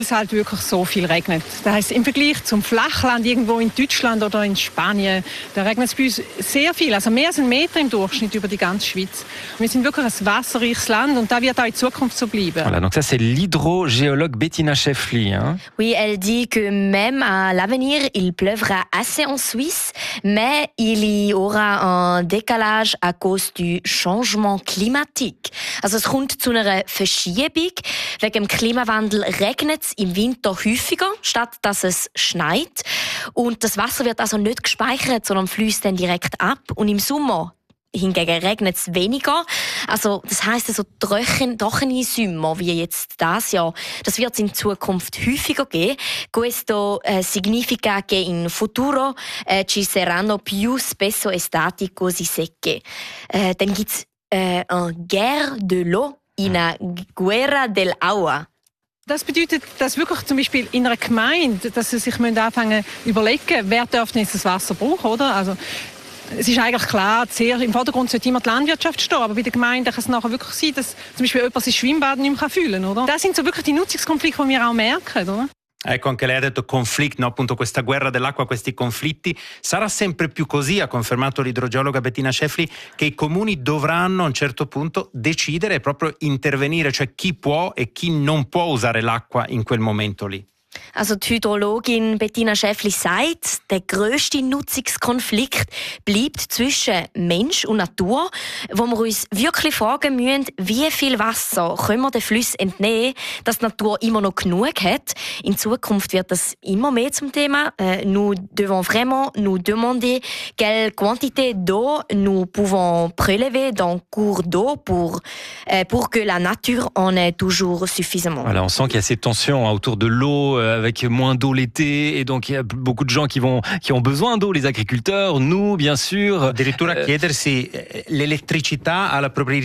Es halt wirklich so viel regnet. Das heisst, im Vergleich zum Flachland irgendwo in Deutschland oder in Spanien, da regnet es bei uns sehr viel, also mehr als 1 Meter im Durchschnitt über die ganze Schweiz. Wir sind wirklich ein wasserreiches Land und das wird auch in Zukunft so bleiben. Voilà, donc ça c'est l'hydrogéologue Bettina Schäffli. Hein? Oui, elle dit que même à l'avenir, il pleuvra assez en Suisse, mais il y aura un décalage à cause du changement climatique. Also es kommt zu einer Verschiebung. Wegen dem Klimawandel regnet es im Winter häufiger, statt dass es schneit. Und das Wasser wird also nicht gespeichert, sondern fließt dann direkt ab. Und im Sommer hingegen regnet es weniger. Also, das heisst, also trockene Sommer, wie jetzt das Jahr, das wird es in Zukunft häufiger geben. Questo significa che in futuro ci saranno più spesso estati così secche. Dann gibt's eine Guerre de l'eau, una Guerra del Agua. Das bedeutet, dass wirklich zum Beispiel in einer Gemeinde, dass sie sich anfangen zu überlegen, wer darf denn jetzt das Wasser brauchen, oder? Also, es ist eigentlich klar, im Vordergrund sollte immer die Landwirtschaft stehen, aber bei den Gemeinden kann es nachher wirklich sein, dass zum Beispiel jemand sein Schwimmbad nicht mehr fühlen kann, oder? Das sind so wirklich die Nutzungskonflikte, die wir auch merken, oder? Ecco, anche lei ha detto conflict, no? Appunto questa guerra dell'acqua, questi conflitti. Sarà sempre più così, ha confermato l'idrogeologa Bettina Schäffli, che i comuni dovranno a un certo punto decidere e proprio intervenire, cioè chi può e chi non può usare l'acqua in quel momento lì. Also die Hydrologin Bettina Schäffli sagt, der grösste Nutzungskonflikt bleibt zwischen Mensch und Natur, wo wir uns wirklich fragen müssen, wie viel Wasser können wir den Flüssen entnehmen, dass die Natur immer noch genug hat. In Zukunft wird das immer mehr zum Thema. Nous devons vraiment nous demander quelle quantité d'eau nous pouvons prélever dans cours d'eau pour que la nature en ait toujours suffisamment. Voilà, on sent qu'il y a ces tensions autour de l'eau, avec moins d'eau l'été, et donc il y a beaucoup de gens qui ont besoin d'eau, les agriculteurs, nous bien sûr. Addirittura chiedersi l'elettricità ha la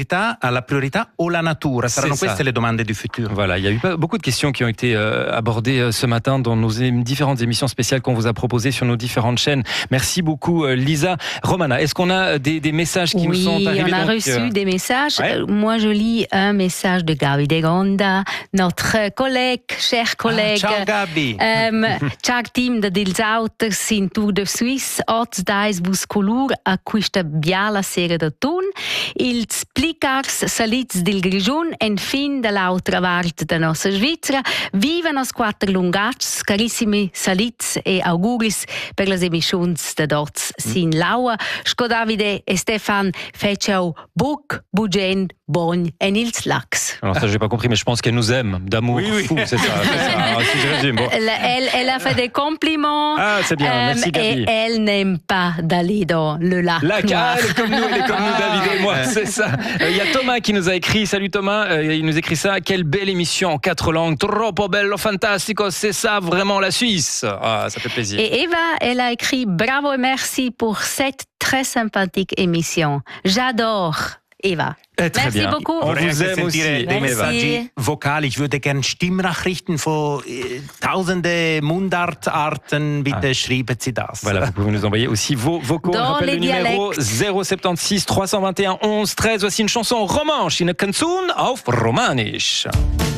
priorità o la natura? Saranno queste le domande du futur. Voilà, il y a eu beaucoup de questions qui ont été abordées ce matin dans nos différentes émissions spéciales qu'on vous a proposées sur nos différentes chaînes. Merci beaucoup Lisa. Romana, est-ce qu'on a des messages qui nous sont arrivés? Oui, on a reçu des messages. Ouais. Moi, je lis un message de Gabi de Gonda, notre cher collègue. Ciao Gabi. Ciao team da Dils Autos in Tour de Suisse. Oggi dais bus color a questa biala sera d'autunno. Ils plicars salits del Grigion en fin dall'altra parte da nostra Svizzera. Viva nos 4 lungats, carissimi salits e auguris per les emissions de dots sin laua. Sco Davide e Stefan fecciau buc, bugen, bon en ils lacs. Alors ça j'ai pas compris, mais je pense qu'elle nous aime d'amour fou, c'est ça. Alors, si je résume, bon. Elle a fait des compliments. Ah, c'est bien, merci Gabi. Et elle n'aime pas d'aller dans le lac noir. Elle est comme nous, David et moi, c'est ça. Il y a Thomas qui nous a écrit, salut Thomas, il nous écrit ça, quelle belle émission en 4 langues, troppo bello, fantastico, c'est ça vraiment la Suisse. Ah, ça fait plaisir. Et Eva, elle a écrit bravo et merci pour cette très sympathique émission. J'adore. Eva. Merci bien. Beaucoup. On vous aime aussi. Des messaggi vocali. Ich würde gerne Stimmnachrichten von tausende Mundartarten. Bitte schreiben Sie das. Voilà, vous pouvez nous envoyer aussi vos vocaux. Dans Je rappelle le numéro 076 321 11 13. Voici une chanson romanche, une canzone auf Romanisch.